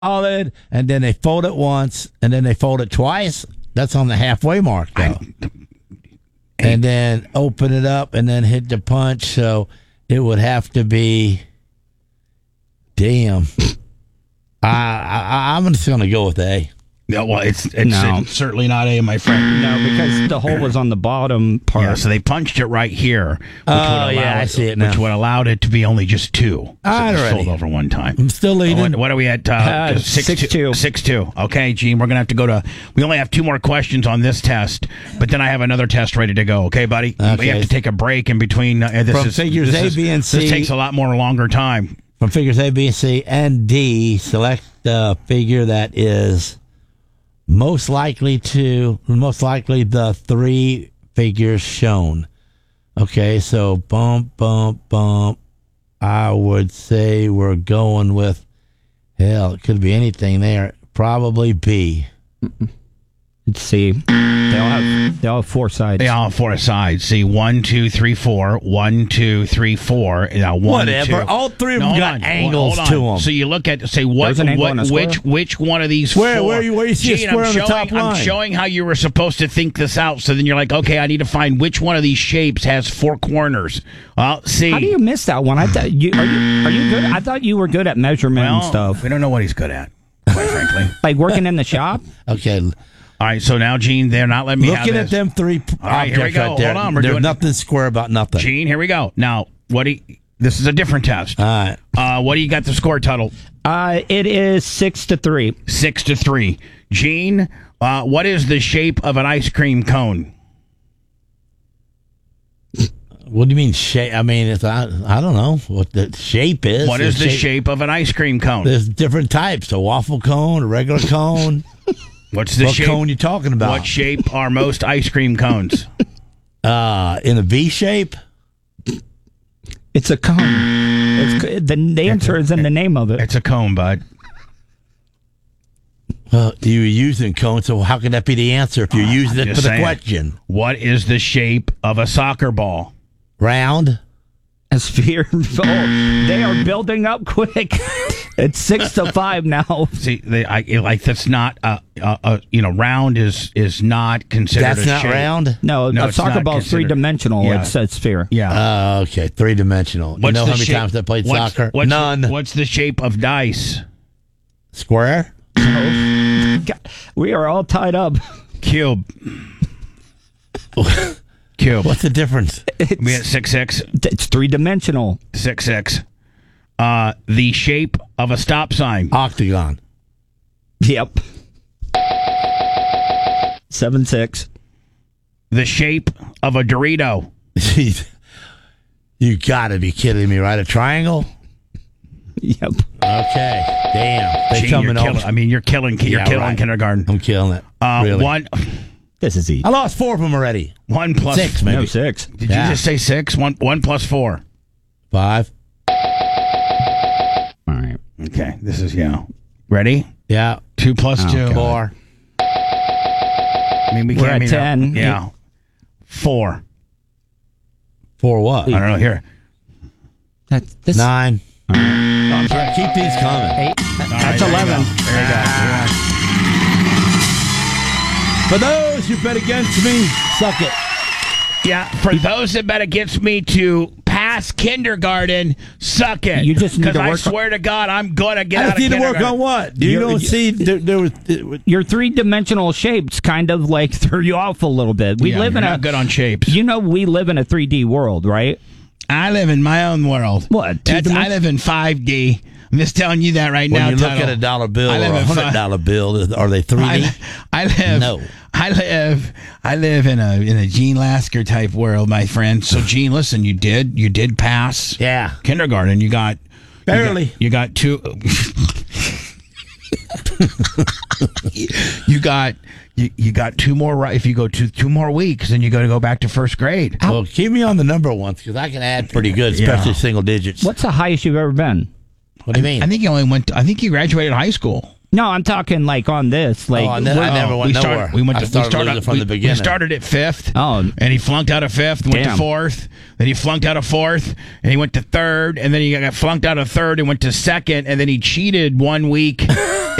solid, and then they fold it once, and then they fold it twice. That's on the halfway mark, though. And then open it up, and then hit the punch. So it would have to be. Damn. I'm just going to go with A. Yeah, well, it's certainly not A, my friend. No, because the hole was on the bottom part. Yeah, so they punched it right here. I see it now. Which would allowed it to be only just 2. So it sold over one time. I'm still leading. What are we at? 6-2. 6-2. Okay, Gene, we're going to have to go to... We only have 2 more questions on this test, but then I have another test ready to go. Okay, buddy? Okay. We have to take a break in between. Figures A, B, and C. This takes a lot more longer time. From figures A, B, C, and D, select the figure that is... Most likely the 3 figures shown. Okay, so bump. I would say we're going with, hell, it could be anything there. Probably B. Let's see. They all have 4 sides. They all have 4 sides. See, 1, 2, 3, 4. 1, 2, 3, 4. Now, 1, whatever. 2. All 3 of them got angles to them. So you look at, say, which one of these where you see Gene, a square on the top line? I'm showing how you were supposed to think this out. So then you're like, okay, I need to find which one of these shapes has 4 corners. Well, see. How do you miss that one? Are you good? I thought you were good at measurement and stuff. We don't know what he's good at, quite frankly. Like working in the shop? Okay. All right, so now, Gene, they're not letting me have Looking this. at them 3 All right, here we objects go. right there. Hold on, There's nothing square about nothing. Gene, here we go. Now, this is a different test. All right. What do you got the score total? It is 6-3. 6-3. Gene, what is the shape of an ice cream cone? What do you mean shape? I mean, I don't know what the shape is. What is the shape of an ice cream cone? There's different types: a waffle cone, a regular cone. What cone you talking about? What shape are most ice cream cones? In a V shape. It's a cone. The answer is in the name of it. It's a cone, bud. Well, you were using cone, so how can that be the answer if you're using it for the question? What is the shape of a soccer ball? Round. A sphere. Oh, they are building up quick. It's 6-5 now. See, that's not round is not considered. That's a not shape. round. No, a soccer ball is 3-dimensional. Yeah. It's a sphere. Yeah. Okay, 3-dimensional. You know how many times I played soccer? None. What's the shape of dice? Square. God, we are all tied up. Cube. Cube. What's the difference? We at 6-6. It's 3-dimensional. 6-6. The shape of a stop sign. Octagon. Yep. 7-6. The shape of a Dorito. You gotta be kidding me, right? A triangle? Yep. Okay. Damn. Gee, you're killing kindergarten. I'm killing it. Really. This is easy. I lost 4 of them already. 1 plus 6, maybe. No, 6. Did you just say 6? 1 plus 4. 5. All right. Okay. This is ready? Yeah. 2 plus 2. 4. I mean, we're at 10. Yeah. 4. 4 what? I don't know. Here. That's 9. All right. Keep these coming. 8. That's 11. There you go. For those who bet against me, suck it. Yeah, for those that bet against me to pass kindergarten, suck it. You just need to because I work swear to God, I'm gonna get I out of need to kindergarten. work on what? You don't see there was. Your 3-dimensional shapes kind of like threw you off a little bit. We live in not good on shapes. we live in a 3D world, right? I live in my own world. What? I live in 5D. I'm just telling you that right now. When you look at a dollar bill or a $100 bill, are they 3D? I live in a Gene Lasker type world, my friend. So Gene, listen, you did pass. Yeah. Kindergarten. You got barely. You got 2. You got 2 more. If you go 2 more weeks, then you got to go back to first grade. Well, keep me on the number once because I can add pretty good, especially single digits. What's the highest you've ever been? What do you mean? I think he only went. I think he graduated high school. No, I'm talking like on this. Like, I never went nowhere. I started losing from the beginning. We started at fifth. Oh. And he flunked out of fifth and went to fourth. Then he flunked out of fourth and he went to third. And then he got flunked out of third and went to second. And then he cheated 1 week